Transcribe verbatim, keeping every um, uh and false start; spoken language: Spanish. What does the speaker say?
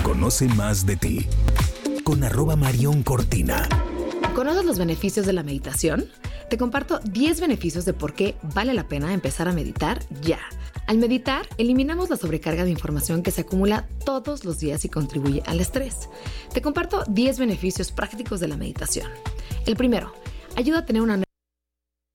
Conoce más de ti con arroba Marion Cortina. ¿Conoces los beneficios de la meditación? Te comparto diez beneficios de por qué vale la pena empezar a meditar ya. Al meditar, eliminamos la sobrecarga de información que se acumula todos los días y contribuye al estrés. Te comparto diez beneficios prácticos de la meditación. El primero, ayuda a tener una